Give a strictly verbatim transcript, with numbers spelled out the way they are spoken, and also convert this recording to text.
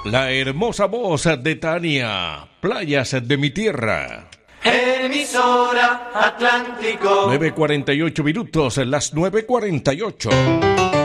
La hermosa voz de Tania, Playas de mi tierra. Emisora Atlántico. nueve cuarenta y ocho minutos, las nueve cuarenta y ocho.